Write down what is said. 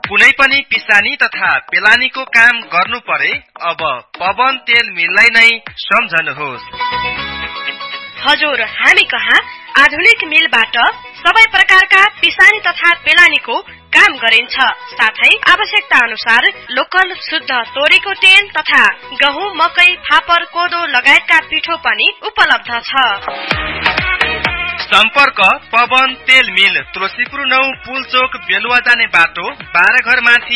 कुनै पनि पिसानी तथा पेलानीको काम गर्नु परे अब पवन तेल मिललाई नै सम्झनुहोस्। हजुर, हामी कहाँ आधुनिक मिलबाट सबै प्रकारका पिसानी तथा पेलानीको काम गरिन्छ। साथै आवश्यकता अनुसार लोकल शुद्ध तोरीको तेल तथा गहुँ, मकै, फापर, कोदो लगायतका पिठो पनि उपलब्ध छ। सम्पर्क पवन तेल मिल, तुलसीपुर 9 पुल चोक, बेलुवा जाने बाटो, 12 घर माथि,